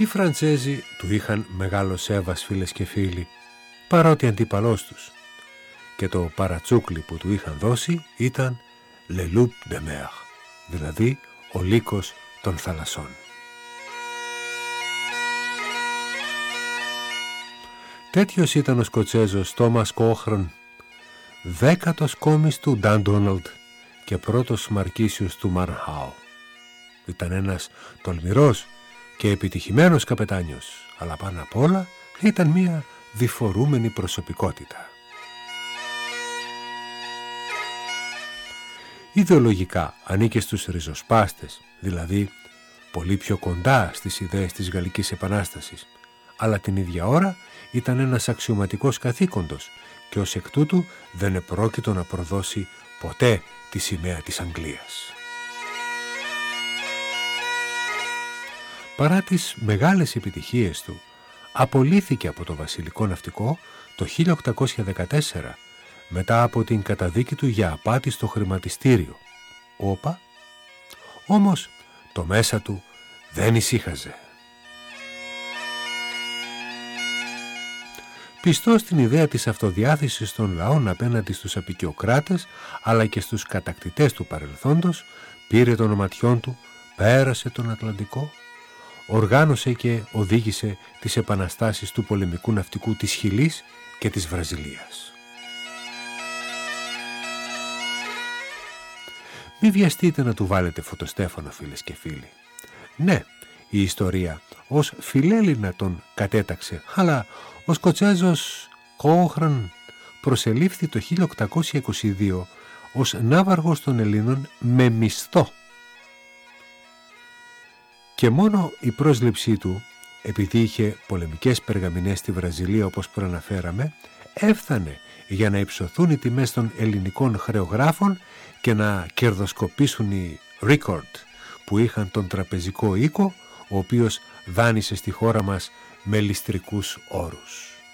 Οι Φραντσέζοι του είχαν μεγάλο σέβας, φίλες και φίλοι, παρότι αντίπαλός τους, και το παρατσούκλι που του είχαν δώσει ήταν «Le loup de mer», δηλαδή ο λύκος των θαλασσών. Τέτοιος ήταν ο Σκοτσέζος Τόμας Κόχραν, 10ος κόμις του Νταν Ντόναλντ και πρώτος μαρκίσιος του Μαρχάου. Ήταν ένας τολμηρός και επιτυχημένος καπετάνιος, αλλά πάνω απ' όλα ήταν μια διφορούμενη προσωπικότητα. Ιδεολογικά ανήκε στους ριζοσπάστες, δηλαδή πολύ πιο κοντά στις ιδέες της Γαλλικής Επανάστασης, αλλά την ίδια ώρα ήταν ένας αξιωματικός καθήκοντος και ως εκ τούτου δεν επρόκειτο να προδώσει ποτέ τη σημαία της Αγγλίας. Παρά τις μεγάλες επιτυχίες του, απολύθηκε από το βασιλικό ναυτικό το 1814 μετά από την καταδίκη του για απάτη στο χρηματιστήριο. Όπα, όμως το μέσα του δεν ησύχαζε. Πιστός στην ιδέα της αυτοδιάθεσης των λαών απέναντι στους αποικιοκράτες αλλά και στους κατακτητές του παρελθόντος, πήρε των οματιών του, πέρασε τον Ατλαντικό, οργάνωσε και οδήγησε τις επαναστάσεις του πολεμικού ναυτικού της Χιλής και της Βραζιλίας. Μη βιαστείτε να του βάλετε φωτοστέφανο, φίλες και φίλοι. Ναι, η ιστορία ως φιλέλληνα τον κατέταξε, αλλά ο Σκοτσέζος Κόχραν προσελήφθη το 1822 ως ναύαργος των Ελλήνων με μισθό. Και μόνο η πρόσληψή του, επειδή είχε πολεμικές περγαμηνές στη Βραζιλία όπως προαναφέραμε, έφτανε για να υψωθούν οι τιμές των ελληνικών χρεογράφων και να κερδοσκοπήσουν οι Record που είχαν τον τραπεζικό οίκο, ο οποίος δάνεισε στη χώρα μας με ληστρικούς όρους.